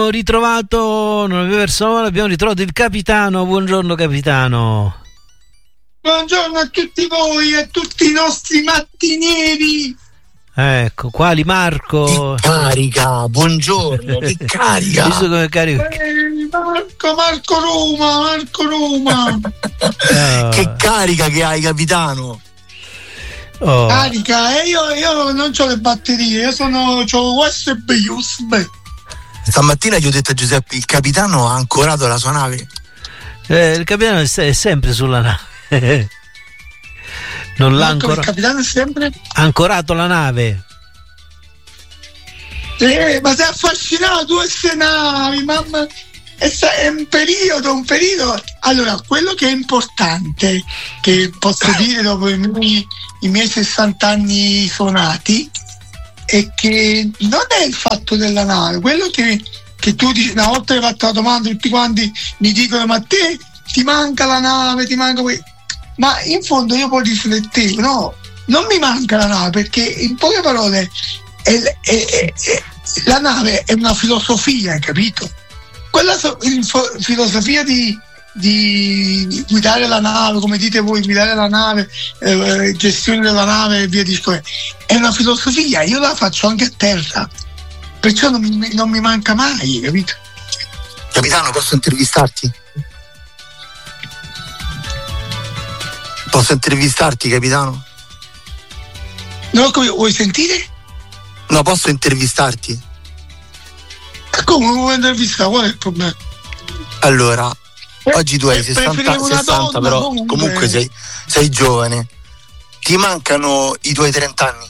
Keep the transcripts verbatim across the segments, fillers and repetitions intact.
ritrovato, non abbiamo perso, abbiamo ritrovato il capitano. Buongiorno capitano. Buongiorno a tutti voi e a tutti i nostri mattinieri. Ecco, quali Marco? Che carica, buongiorno, che carica. Visto come carica. Eh, Marco, Marco Roma, Marco Roma. Oh. Che carica che hai, capitano. Oh. Carica, e io, io non ho le batterie, io sono c'ho U S B, U S B. Stamattina gli ho detto a Giuseppe, il capitano ha ancorato la sua nave. Eh, il capitano è, è sempre sulla nave. Non l'ha Marco, ancora. il capitano è sempre Ha ancorato la nave. Eh, ma sei affascinato tu queste navi, mamma. È un periodo, un periodo. Allora, quello che è importante, che posso dire dopo i miei, i miei sessanta anni suonati, è che non è il fatto della nave, quello che, che tu dici, una volta che hai fatto la domanda, tutti quanti mi dicono, ma te ti manca la nave, ti manca que-". Ma in fondo io poi riflettevo, no, non mi manca la nave, perché in poche parole è, è, è, è, la nave è una filosofia, hai capito? Quella so, filosofia di, di, di guidare la nave, come dite voi, guidare la nave, eh, gestione della nave e via discorrendo, è una filosofia, io la faccio anche a terra, perciò non mi, non mi manca mai, capito? Capitano, posso intervistarti? Posso intervistarti, capitano? No, come, vuoi sentire? No, posso intervistarti? Come vuoi intervistare? Qual è il problema? Allora, eh, oggi tu hai sessanta, sessanta donna, però comunque, comunque sei, sei giovane. Ti mancano i tuoi trenta anni?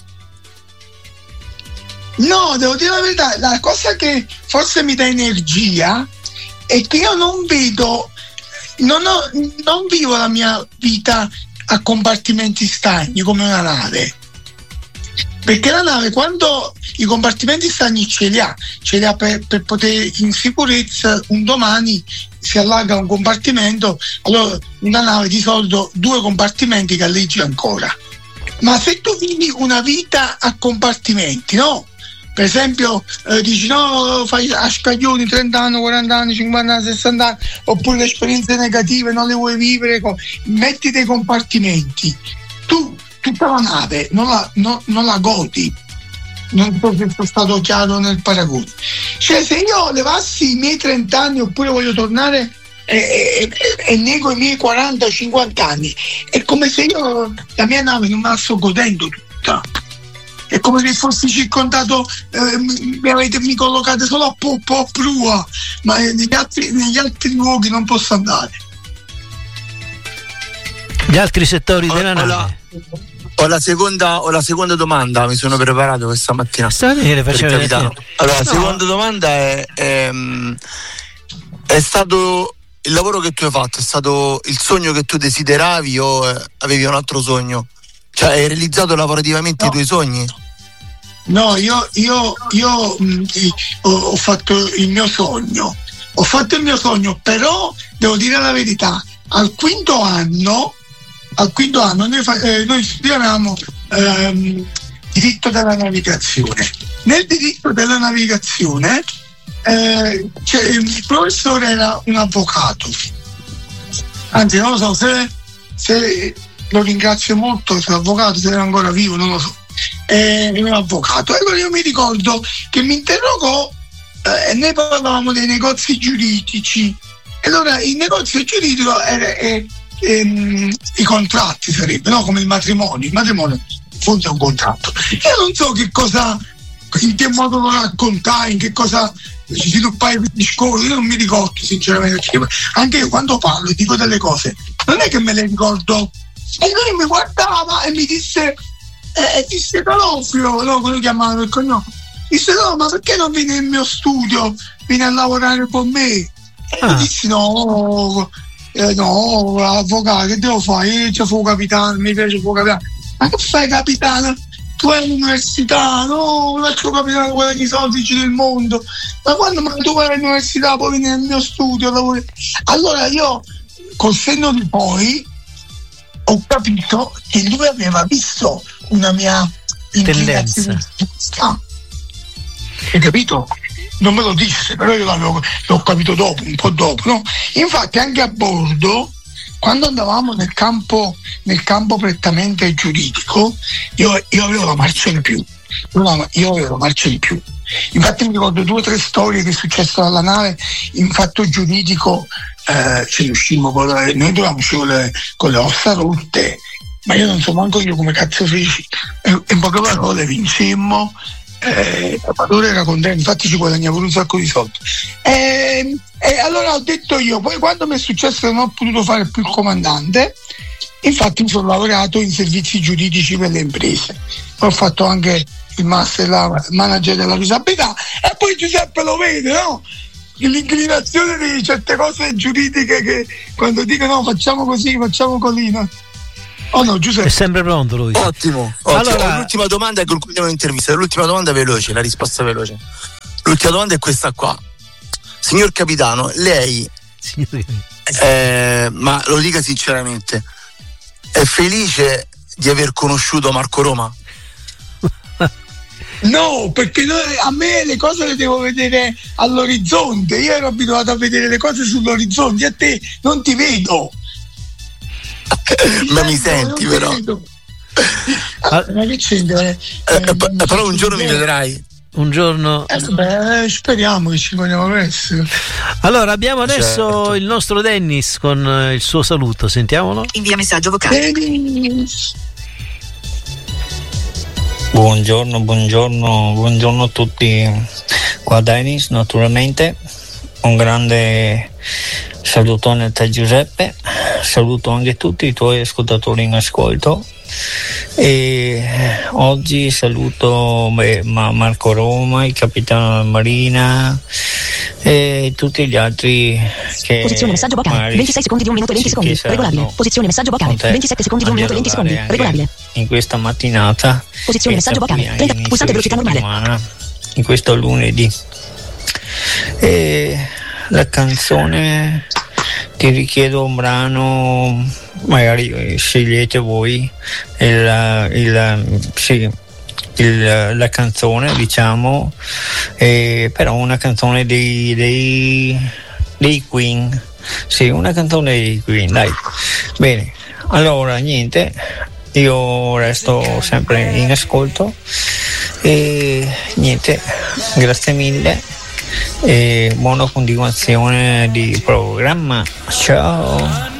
No, devo dire la verità, la cosa che forse mi dà energia è che io non vedo, non, ho, non vivo la mia vita a compartimenti stagni come una nave. Perché la nave, quando i compartimenti stagni ce li ha, ce li ha per, per poter in sicurezza, un domani si allarga un compartimento, allora una nave di solito due compartimenti galleggi ancora. Ma se tu vivi una vita a compartimenti, no? Per esempio eh, dici no, fai a scaglioni trenta anni, quaranta anni, cinquanta anni, sessanta anni, oppure le esperienze negative non le vuoi vivere, metti dei compartimenti. Tu tutta la nave non la, no, non la godi, non so se sono stato chiaro nel paragone. Cioè, se io levassi i miei trenta anni oppure voglio tornare e, e, e nego i miei quaranta cinquanta anni, è come se io la mia nave non me la sto godendo tutta, è come se fossi circondato, eh, mi avete mi collocate solo a Poppo, a Prua, ma negli altri, negli altri luoghi non posso andare. Gli altri settori della nave. Ho la seconda, ho la seconda domanda, mi sono preparato questa mattina. State per capitano. Allora, la no. seconda domanda è, è è stato il lavoro che tu hai fatto, è stato il sogno che tu desideravi o eh, avevi un altro sogno? Cioè, hai realizzato lavorativamente no. i tuoi sogni? No, io, io, io mh, ho, ho fatto il mio sogno, ho fatto il mio sogno, però devo dire la verità, al quinto anno al quinto anno noi, fa, eh, noi studiavamo ehm, diritto della navigazione. Nel diritto della navigazione eh, cioè, il professore era un avvocato, anzi non lo so se, se lo ringrazio molto, se l'avvocato se era ancora vivo non lo so, è un avvocato. E allora io mi ricordo che mi interrogò eh, e noi parlavamo dei negozi giuridici, e allora il negozio giuridico era, era Ehm, i contratti sarebbe, no? Come il matrimonio, il matrimonio in fondo è un contratto. Io non so che cosa, in che modo lo raccontai, in che cosa sviluppai il discorso, io non mi ricordo sinceramente, anche io quando parlo e dico delle cose non è che me le ricordo. E lui mi guardava e mi disse eh, disse D'Onofrio, no, quello chiamavano il cognome, disse no, ma perché non vieni nel mio studio, vieni a lavorare con me? E ah. io dissi no, Eh, no, avvocato, che devo fare? Io ci fu capitano, mi piace fu capitano. Ma che fai capitano? Tu hai all'università, no, non faccio capitano quello che i soldi del mondo. Ma quando ma tu vai all'università poi vieni nel mio studio, lavori. Allora io col senno di poi ho capito che lui aveva visto una mia tendenza. Hai capito? non me lo disse, però io l'avevo, l'ho capito dopo, un po' dopo, no? Infatti anche a bordo, quando andavamo nel campo, nel campo prettamente giuridico, io, io avevo la marcia in più, io avevo la marcia in più. Infatti mi ricordo due o tre storie che successero alla nave in fatto giuridico, eh, ce ne uscimmo con le, noi dovevamo uscire con le, con le ossa rotte, ma io non so manco io come cazzo feci, e, in poche parole vincemmo, eh, Salvatore era contento, infatti ci guadagnava un sacco di soldi, e, e allora ho detto io, poi quando mi è successo che non ho potuto fare più il comandante, infatti mi sono laureato in servizi giuridici per le imprese, poi ho fatto anche il master, la manager della disabilità, e poi Giuseppe lo vede, no? L'inclinazione di certe cose giuridiche che quando dicono no, facciamo così, facciamo così, no? Oh no, Giuseppe. È sempre pronto lui. Ottimo, ottimo. Allora, l'ultima domanda è concludiamo l'intervista. L'ultima domanda è veloce, la risposta è veloce. L'ultima domanda è questa qua. Signor capitano, lei eh, ma lo dica sinceramente, è felice di aver conosciuto Marco Roma? No, perché noi, a me le cose le devo vedere all'orizzonte, io ero abituato a vedere le cose sull'orizzonte, a te non ti vedo. Ma mi senti però? Ah, ma che c'entra? Eh, eh, p- però un giorno mi vedrai. Un giorno. Eh, beh, speriamo che ci vogliamo presto. Allora abbiamo adesso certo. il nostro Dennis con il suo saluto, sentiamolo. Invia messaggio vocale. Dennis. Buongiorno, buongiorno, buongiorno a tutti. Qua Dennis, naturalmente. Un grande salutone a te Giuseppe, saluto anche tutti i tuoi ascoltatori in ascolto. E oggi saluto beh, Marco Roma, il capitano Marina e tutti gli altri che posizione messaggio vocale ventisei secondi di un minuto e venti secondi regolabile. Posizione messaggio vocale ventisette secondi di un minuto e venti secondi regolabile. In questa mattinata posizione messaggio vocale trenta pulsante velocità normale in questo lunedì. E la canzone ti richiedo un brano, magari scegliete voi il, il, sì, il, la canzone, diciamo, eh, però una canzone dei, dei, dei Queen, sì, una canzone dei Queen, dai. Bene, allora niente, io resto sempre in ascolto e niente, grazie mille. E buona continuazione di programma, ciao.